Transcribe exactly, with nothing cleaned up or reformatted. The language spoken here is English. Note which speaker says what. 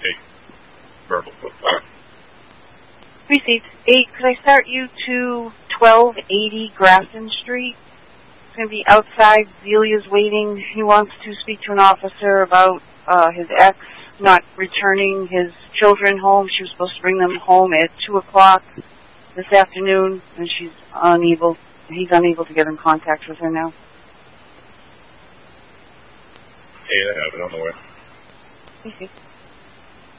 Speaker 1: take verbal football.
Speaker 2: Received. Eight, could I start you to twelve eighty Grafton Street? It's going to be outside. Zelia's waiting. He wants to speak to an officer about uh, his ex not returning his children home. She was supposed to bring them home at two o'clock this afternoon, and she's unable, he's unable to get in contact with her now.
Speaker 1: Hey, I have it on the way.
Speaker 2: Received.